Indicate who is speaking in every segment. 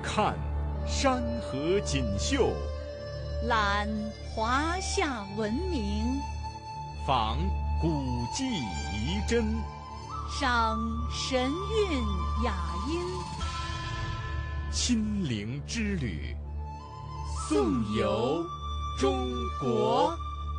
Speaker 1: 看山河锦绣，
Speaker 2: 览华夏文明，
Speaker 1: 访古迹遗珍，
Speaker 2: 赏神韵雅音。
Speaker 1: 亲临之旅，颂游中国。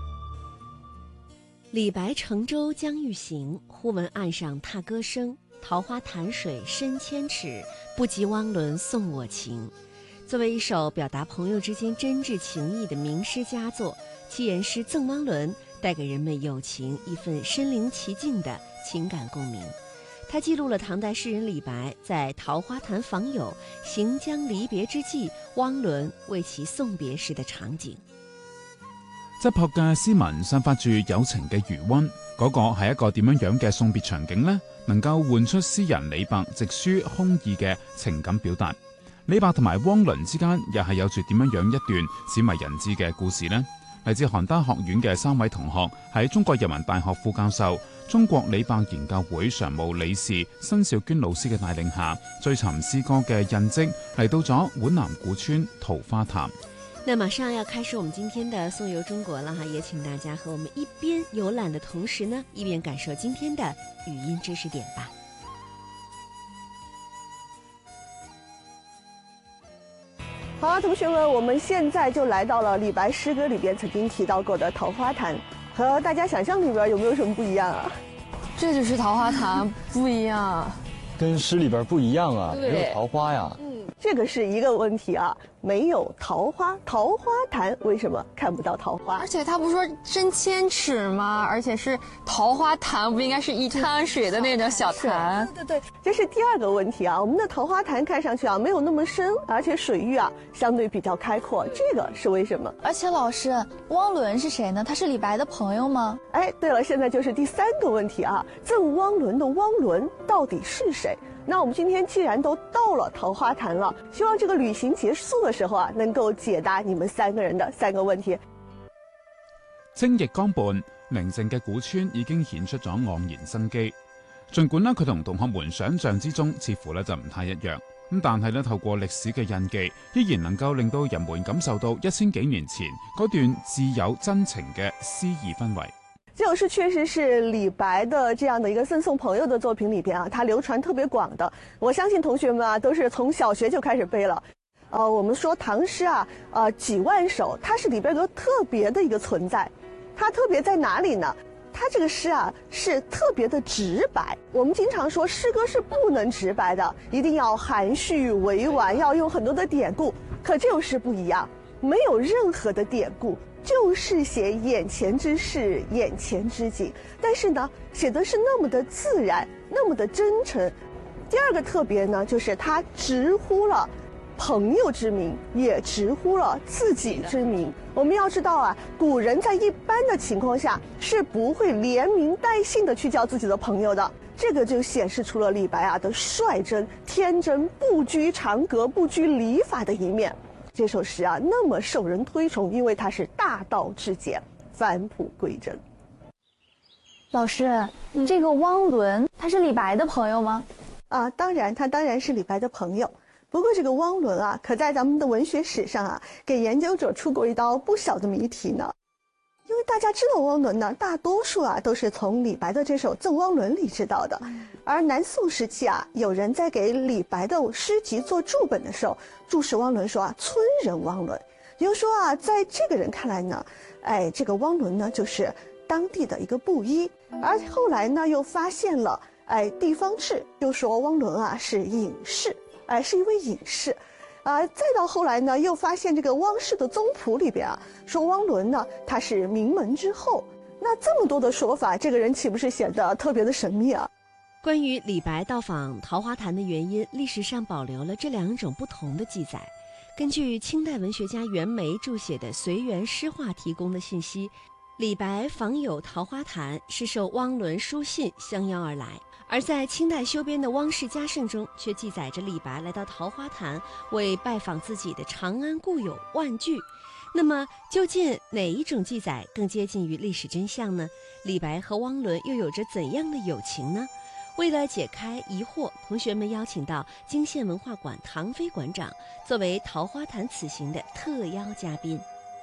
Speaker 3: 李白乘舟将欲行，忽闻岸上踏歌声。桃花潭水深千尺，不及汪伦送我情。作为一首表达朋友之间真挚情谊的名诗佳作，其原诗《赠汪伦》带给人们友情一份身临其境的情感共鸣。它记录了唐代诗人李白在桃花潭访友，行将離別之際，汪倫為其送別時的場景。
Speaker 4: 質樸嘅詩文散發住友情嘅餘溫，嗰個係一個點樣樣嘅送別場景呢？能夠喚出詩人李白直抒胸臆嘅情感表達。李白同埋汪倫之間又係有住點樣樣一段鮮為人知嘅故事呢？嚟自邯鄲學院嘅3位同學喺中國人民大學副教授、中國李白研究會常務理事辛兆娟老師嘅帶領下，追尋詩歌嘅印跡，嚟到咗皖南古村桃花潭。
Speaker 3: 那馬上要開始我們今天的送遊中國了哈，也請大家和我們一邊遊覽的同時呢，一邊感受今天的語音知識點吧。
Speaker 5: 好啊，同學們，我們現在就來到了李白詩歌裡邊曾經提到過的桃花潭，和大家想象裡邊有沒有什麼不一樣啊？
Speaker 6: 這就是桃花潭，不一樣，
Speaker 7: 跟詩裡邊不一樣啊，沒有桃花呀。
Speaker 5: 這個是一個問題啊，沒有桃花，桃花潭為什麼看不到桃花？
Speaker 6: 而且他不是說深千尺嗎？而且是桃花潭，不應該是一灘水的那種小潭？
Speaker 5: 對對對，這是第二個問題啊。我們的桃花潭看上去啊沒有那麼深，而且水域啊相對比較開闊，這個是為什麼？
Speaker 8: 而且老師，汪倫是誰呢？他是李白的朋友嗎？
Speaker 5: 哎，對了，現在就是第三個問題啊，贈汪倫的汪倫到底是誰？那我們今天既然都到了桃花潭了，希望這個旅行結束的時候啊，能夠解答你們3個人的3個問題。
Speaker 4: 精液江畔，寧靜嘅古村已經顯出咗盎然生機。儘管佢同同學們想象之中似乎就唔太一樣，但係透過歷史嘅印記，依然能夠令到人們感受到1000幾年前嗰段摯友真情嘅詩意氛圍。
Speaker 5: 這首詩確實是李白的這樣的一個贈送朋友的作品裡邊啊，它流傳特別廣的。我相信同學們啊，都是從小學就開始背了。我們說唐詩啊，幾萬首，它是裡邊有個特別的一個存在。它特別在哪裡呢？它這個詩啊，是特別的直白。我們經常說詩歌是不能直白的，一定要含蓄委婉，要用很多的典故。可這首詩不一樣，沒有任何的典故。就是寫眼前之事，眼前之景，但是呢，寫的是那麼的自然，那麼的真誠。第二個特別呢，就是他直呼了朋友之名，也直呼了自己之名。我們要知道啊，古人在一般的情況下是不會連名帶姓的去叫自己的朋友的，這個就顯示出了李白啊的率真、天真、不拘長格、不拘禮法的一面。這首詩啊，那麼受人推崇，因為它是大道至簡，返璞歸真。
Speaker 8: 老師，這個汪倫他是李白的朋友嗎？
Speaker 5: 啊，當然，他當然是李白的朋友。不過這個汪倫啊，可在咱們的文學史上啊，給研究者出過一道不小的謎題呢。因為大家知道汪倫呢，大多數啊都是從李白的這首《贈汪倫》裡知道的。而南宋時期啊，有人在給李白的詩集做注本的時候，注釋汪倫說啊，村人汪倫，也就是說啊，在這個人看來呢，這個汪倫呢就是當地的一個布衣。而後來呢，又發現了地方志，又說汪倫啊是隱士，是一位隱士。再到後來呢，又發現這個汪氏的宗譜裡邊啊，說汪倫呢他是名門之後。那這麼多的說法，這個人豈不是顯得特別的神秘啊？
Speaker 3: 關於李白到訪桃花潭的原因，歷史上保留了這2種不同的記載。根據清代文學家袁枚著寫的《隨園詩話》提供的信息，李白訪友桃花潭是受汪倫書信相邀而來。而在清代修編的《汪氏家聖》中，卻記載着李白來到桃花潭為拜訪自己的長安故友萬句。那麼，究竟哪一種記載更接近於歷史真相呢？李白和汪倫又有着怎樣的友情呢？ 为了解开疑惑，同学们邀请到泾县文化馆唐飞馆长作为桃花潭此行的特邀嘉宾。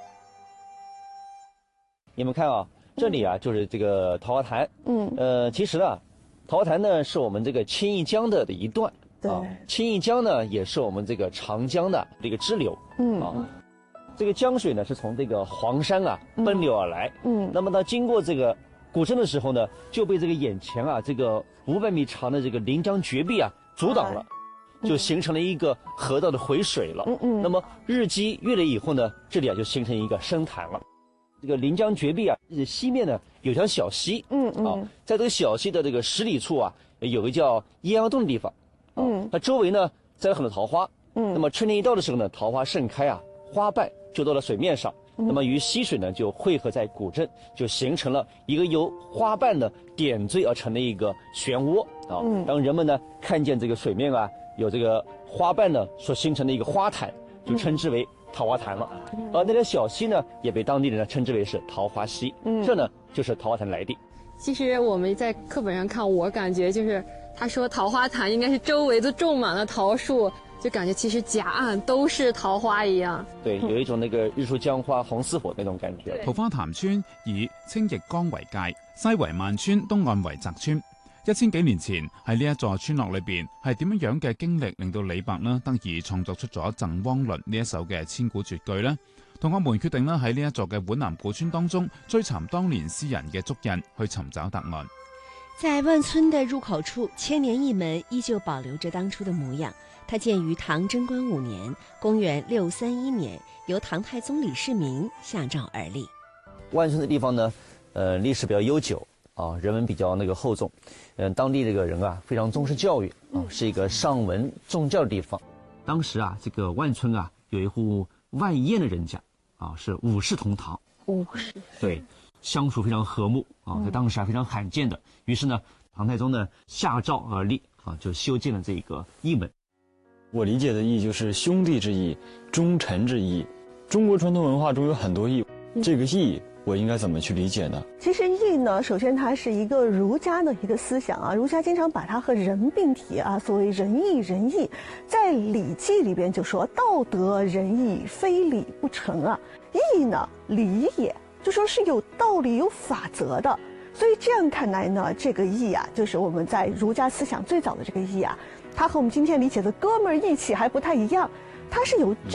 Speaker 9: 你们看啊，这里啊就是这个桃花潭。其实呢，桃花潭呢是我们这个青弋江的一段。对，青弋江呢也是我们这个长江的这个支流。这个江水呢是从这个黄山啊奔流而来。那么它经过这个古镇的时候呢，就被这个眼前啊这个500米长的这个临江绝壁啊阻挡了，就形成了一个河道的回水了。那么日积月累以后呢，这里啊就形成一个深潭了。这个临江绝壁啊，西面呢有条小溪。在这个小溪的这个10里处啊，有个叫鸳鸯洞的地方。它周围呢栽了很多桃花。那么春天一到的时候呢，桃花盛开啊，花瓣就到了水面上。那么与溪水呢就汇合在古镇，就形成了一个由花瓣的点缀而成的一个漩涡啊。当人们呢看见这个水面啊有这个花瓣呢所形成的一个花潭，就称之为桃花潭了。而那条小溪呢也被当地人呢称之为是桃花溪。这呢就是桃花潭来地。
Speaker 6: 其实我们在课本上看，我感觉就是他说桃花潭应该是周围都种满了桃树，就感觉其实甲岸都是桃花一样。对，
Speaker 9: 有一种那个日出江花红似火那种感觉。
Speaker 4: 桃花潭村以青弋江為界，西為萬村，東岸為澤村。1000幾年前喺呢一座村落裏邊，係點樣樣嘅經歷令到李白呢得以創作出咗《贈汪倫》呢一首嘅千古絕句呢？同學們決定呢喺呢一座嘅皖南古村當中追尋當年詩人嘅足印，去尋找答案。
Speaker 3: 在萬村的入口處，千年一門依舊保留着當初的模樣。它建於唐貞觀5年，公元631年，由唐太宗李世民下詔而立。
Speaker 9: 萬村的地方呢，歷史比較悠久啊，人文比較那個厚重。當地這個人啊，非常重視教育啊，是一個尚文重教的地方。當時啊，這個萬村啊，有一戶萬彥的人家啊，是5世同堂。5世。對，相處非常和睦啊，在當時啊非常罕見的。於是呢，唐太宗呢下詔而立啊，就修建了這個義門。
Speaker 7: 我理解的義就是兄弟之義、忠臣之義。中國傳統文化中有很多義，這個義我應該怎麼去理解呢？
Speaker 5: 其實義呢，首先它是一個儒家的一個思想啊，儒家經常把它和人並提啊，所謂仁義仁義，在《禮記》裏邊就說道德仁義，非禮不成啊。義呢，禮也，就說是有道理、有法則的。所以這樣看來呢，這個義啊，就是我們在儒家思想最早的這個義啊，它和我們今天理解的哥們兒義氣還不太一樣，它是有